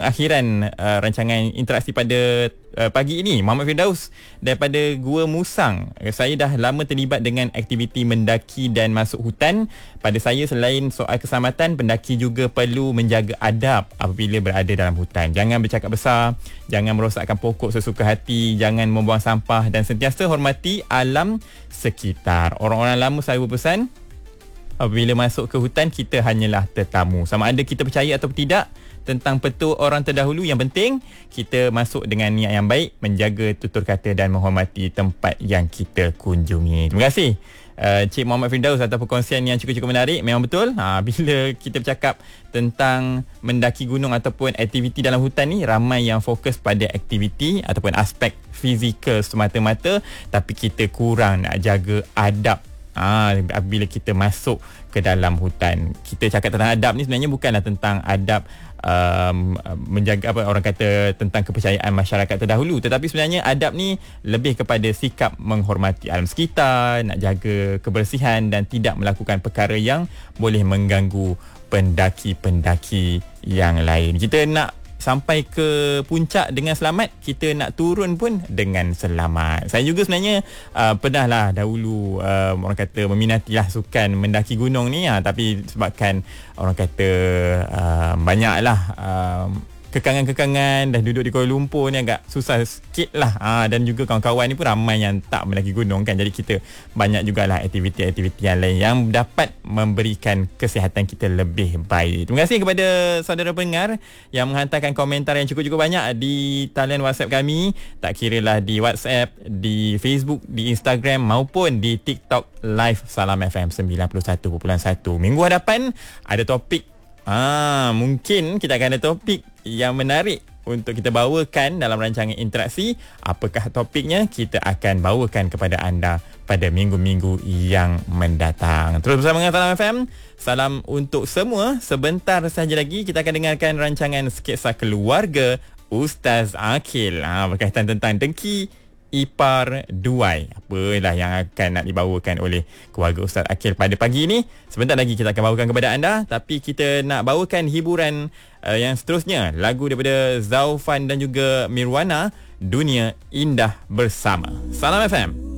pengakhiran rancangan interaksi pada pagi ini. Muhammad Firdaus daripada Gua Musang. Saya dah lama terlibat dengan aktiviti mendaki dan masuk hutan. Pada saya, selain soal keselamatan, pendaki juga perlu menjaga adab apabila berada dalam hutan. Jangan bercakap besar, jangan merosakkan pokok sesuka hati, jangan membuang sampah dan sentiasa hormati alam sekitar. Orang-orang lama selalu berpesan, apabila masuk ke hutan, kita hanyalah tetamu. Sama ada kita percaya atau tidak tentang petua orang terdahulu, yang penting kita masuk dengan niat yang baik, menjaga tutur kata dan menghormati tempat yang kita kunjungi. Terima kasih Cik Muhammad Firdaus atas perkongsian yang cukup-cukup menarik. Memang betul, bila kita bercakap tentang mendaki gunung ataupun aktiviti dalam hutan ni, ramai yang fokus pada aktiviti ataupun aspek fizikal semata-mata, tapi kita kurang nak jaga adab. Bila kita masuk ke dalam hutan. Kita cakap tentang adab ni sebenarnya bukanlah tentang adab menjaga apa orang kata tentang kepercayaan masyarakat terdahulu, tetapi sebenarnya adab ni lebih kepada sikap menghormati alam sekitar, nak jaga kebersihan dan tidak melakukan perkara yang boleh mengganggu pendaki-pendaki yang lain. Kita nak sampai ke puncak dengan selamat, kita nak turun pun dengan selamat. Saya juga sebenarnya pernahlah dahulu orang kata meminatilah sukan mendaki gunung ni, tapi sebabkan orang kata banyaklah kekangan-kekangan, dah duduk di Kuala Lumpur ni agak susah sikit lah, dan juga kawan-kawan ni pun ramai yang tak mendaki gunung kan, jadi kita banyak jugalah aktiviti-aktiviti yang lain yang dapat memberikan kesihatan kita lebih baik. Terima kasih kepada saudara pendengar yang menghantarkan komentar yang cukup-cukup banyak di talian WhatsApp kami, tak kira lah di WhatsApp, di Facebook, di Instagram maupun di TikTok Live Salam FM 91.1. Minggu hadapan ada topik, mungkin kita akan ada topik yang menarik untuk kita bawakan dalam rancangan interaksi. Apakah topiknya? Kita akan bawakan kepada anda pada minggu-minggu yang mendatang. Terus bersama dengan Salam FM. Salam untuk semua. Sebentar sahaja lagi kita akan dengarkan rancangan Sketsa Keluarga Ustaz Akil, berkaitan tentang dengki ipar duai. Apalah yang akan nak dibawakan oleh keluarga Ustaz Akil pada pagi ini. Sebentar lagi kita akan bawakan kepada anda, tapi kita nak bawakan hiburan yang seterusnya, lagu daripada Zaufan dan juga Mirwana, Dunia Indah Bersama. Salam FM.